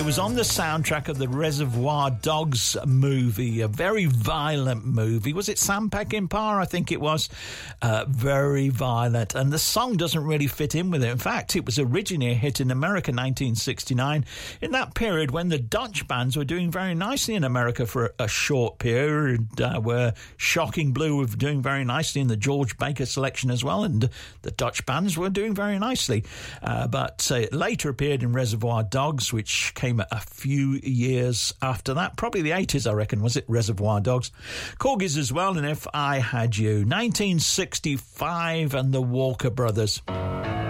It was on the soundtrack of the Reservoir Dogs movie, a very violent movie. Was it Sam Peckinpah? I think it was. Very violent. And the song doesn't really fit in with it. In fact, it was originally a hit in America, 1969, in that period when the Dutch bands were doing very nicely in America for a short period, where Shocking Blue were doing very nicely in the George Baker selection as well, and the Dutch bands were doing very nicely. But it later appeared in Reservoir Dogs, which came a few years after that, probably the 80s, I reckon, was it? Reservoir Dogs. Corgis as well, and If I Had You. 1965 and the Walker Brothers.